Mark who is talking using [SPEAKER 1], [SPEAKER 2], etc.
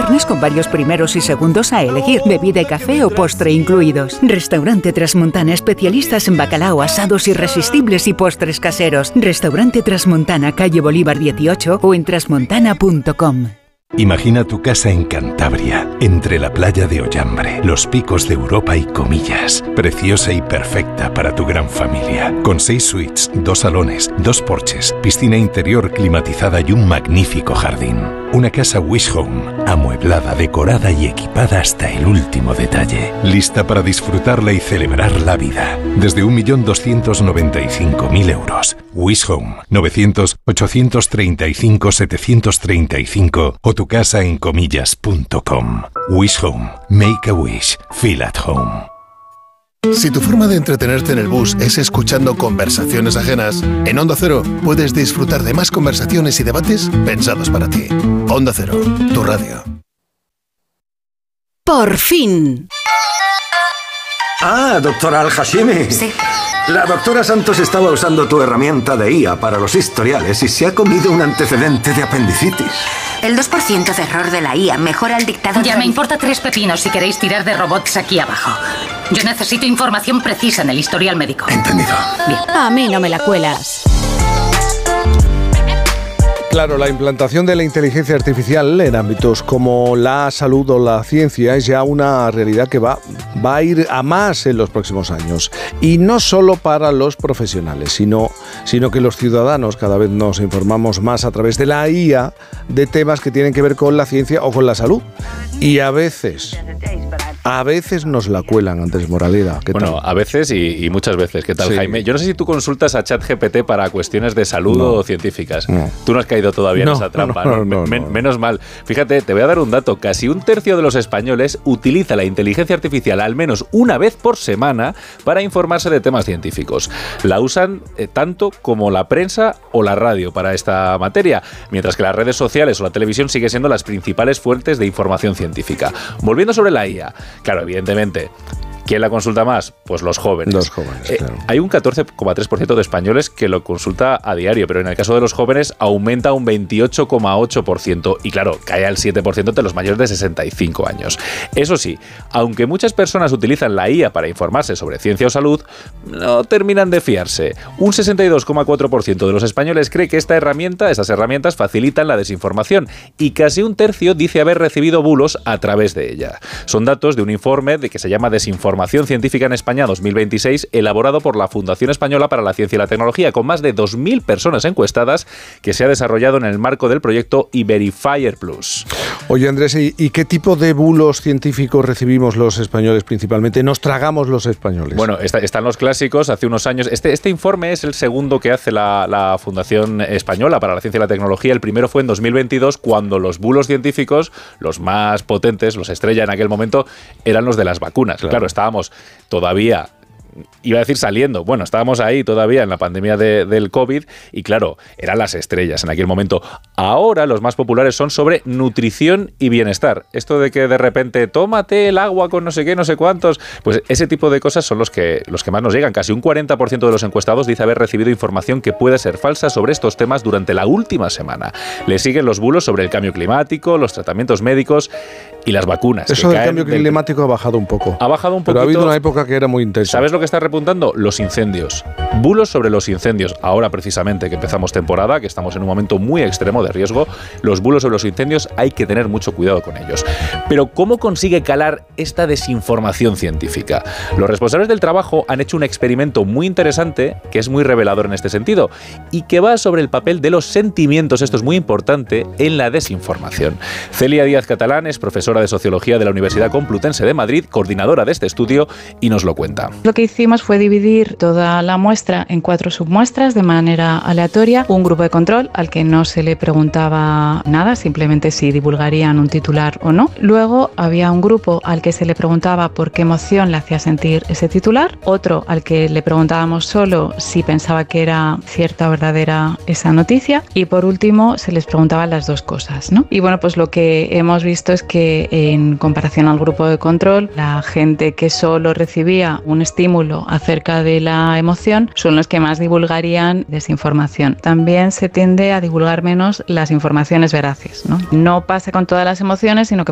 [SPEAKER 1] viernes con varios primeros y segundos a elegir, bebida y café o postre incluidos. Restaurante Trasmontana, especialistas en bacalao, asados irresistibles y postres caseros. Restaurante Trasmontana, calle Bolívar 18 o en trasmontana.com.
[SPEAKER 2] Imagina tu casa en Cantabria, entre la playa de Ollambre, los picos de Europa y Comillas. Preciosa y perfecta para tu gran familia. Con 6 suites, 2 salones, 2 porches, piscina interior climatizada y un magnífico jardín. Una casa Wish Home, amueblada, decorada y equipada hasta el último detalle. Lista para disfrutarla y celebrar la vida. Desde 1.295.000 euros. Wish Home, 900-835-735 o tu casa en comillas.com. Wish Home. Make a wish. Feel at home.
[SPEAKER 3] Si tu forma de entretenerte en el bus es escuchando conversaciones ajenas, en Onda Cero puedes disfrutar de más conversaciones y debates pensados para ti. Onda Cero, tu radio.
[SPEAKER 4] ¡Por fin!
[SPEAKER 5] Ah, doctora Al-Hashimi.
[SPEAKER 4] Sí.
[SPEAKER 5] La doctora Santos estaba usando tu herramienta de IA para los historiales y se ha comido un antecedente de apendicitis.
[SPEAKER 4] El 2% de error de la IA mejora el dictado...
[SPEAKER 6] Ya me importa 3 pepinos si queréis tirar de robots aquí abajo. Yo necesito información precisa en el historial médico.
[SPEAKER 5] Entendido.
[SPEAKER 6] Bien.
[SPEAKER 4] A mí no me la cuelas.
[SPEAKER 7] Claro, la implantación de la inteligencia artificial en ámbitos como la salud o la ciencia es ya una realidad que va a ir a más en los próximos años. Y no solo para los profesionales, sino que los ciudadanos cada vez nos informamos más a través de la IA de temas que tienen que ver con la ciencia o con la salud. Y a veces nos la cuelan, Andrés Moraleda.
[SPEAKER 8] Bueno, a veces y muchas veces. ¿Qué tal, sí. Jaime? Yo no sé si tú consultas a ChatGPT para cuestiones de salud o científicas. No. Tú no has caído todavía en esa trampa. No. Menos mal. Fíjate, te voy a dar un dato. Casi 1/3 de los españoles utiliza la inteligencia artificial al menos una vez por semana para informarse de temas científicos. La usan tanto como la prensa o la radio para esta materia, mientras que las redes sociales o la televisión siguen siendo las principales fuentes de información científica. Volviendo sobre la IA. Claro, evidentemente, ¿quién la consulta más? Pues los jóvenes.
[SPEAKER 7] Los jóvenes, claro.
[SPEAKER 8] Hay un 14,3% de españoles que lo consulta a diario, pero en el caso de los jóvenes aumenta un 28,8% y claro, cae al 7% de los mayores de 65 años. Eso sí, aunque muchas personas utilizan la IA para informarse sobre ciencia o salud, no terminan de fiarse. Un 62,4% de los españoles cree que estas herramientas facilitan la desinformación y casi 1/3 dice haber recibido bulos a través de ella. Son datos de un informe que se llama Desinformación Científica en España 2026, elaborado por la Fundación Española para la Ciencia y la Tecnología, con más de 2.000 personas encuestadas, que se ha desarrollado en el marco del proyecto iVerifier Plus.
[SPEAKER 7] Oye, Andrés, ¿y qué tipo de bulos científicos recibimos los españoles principalmente? ¿Nos tragamos los españoles?
[SPEAKER 8] Bueno, están los clásicos. Hace unos años, este informe es el segundo que hace la Fundación Española para la Ciencia y la Tecnología. El primero fue en 2022, cuando los bulos científicos, los más potentes, los estrella en aquel momento, eran los de las vacunas. Claro, estábamos todavía, iba a decir saliendo, bueno, estábamos ahí todavía en la pandemia del COVID y claro, eran las estrellas en aquel momento. Ahora los más populares son sobre nutrición y bienestar. Esto de que de repente tómate el agua con no sé qué, no sé cuántos, pues ese tipo de cosas son los que más nos llegan. Casi un 40% de los encuestados dice haber recibido información que puede ser falsa sobre estos temas durante la última semana. Le siguen los bulos sobre el cambio climático, los tratamientos médicos y las vacunas.
[SPEAKER 7] Eso del cambio climático ha bajado un poco.
[SPEAKER 8] Ha bajado un poquito.
[SPEAKER 7] Pero ha habido una época que era muy intensa.
[SPEAKER 8] ¿Sabes lo que está repuntando? Los incendios. Bulos sobre los incendios. Ahora precisamente que empezamos temporada, que estamos en un momento muy extremo de riesgo, los bulos sobre los incendios hay que tener mucho cuidado con ellos. Pero ¿cómo consigue calar esta desinformación científica? Los responsables del trabajo han hecho un experimento muy interesante que es muy revelador en este sentido y que va sobre el papel de los sentimientos, esto es muy importante, en la desinformación. Celia Díaz Catalán es profesora de Sociología de la Universidad Complutense de Madrid, coordinadora de este estudio, y nos lo cuenta.
[SPEAKER 9] Lo que hicimos fue dividir toda la muestra en 4 submuestras de manera aleatoria. Un grupo de control al que no se le preguntaba nada, simplemente si divulgarían un titular o no. Luego había un grupo al que se le preguntaba por qué emoción le hacía sentir ese titular. Otro al que le preguntábamos solo si pensaba que era cierta o verdadera esa noticia. Y por último se les preguntaban las dos cosas, ¿no? Y bueno, pues lo que hemos visto es que en comparación al grupo de control, la gente que solo recibía un estímulo acerca de la emoción son los que más divulgarían desinformación. También se tiende a divulgar menos las informaciones veraces, ¿no? No pasa con todas las emociones, sino que